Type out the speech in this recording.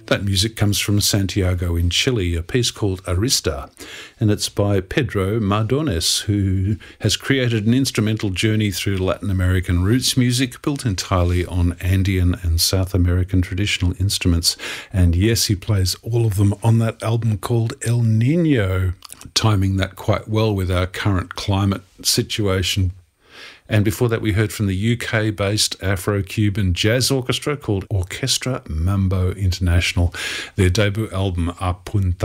That music comes from Santiago in Chile, a piece called Arista, and it's by Pedro Mardones, who has created an instrumental journey through Latin American roots music built entirely on Andean and South American traditional instruments. And yes, he plays all of them on that album called El Nino, timing that quite well with our current climate situation. And before that, we heard from the UK-based Afro-Cuban jazz orchestra called Orchestra Mambo International, their debut album A Punta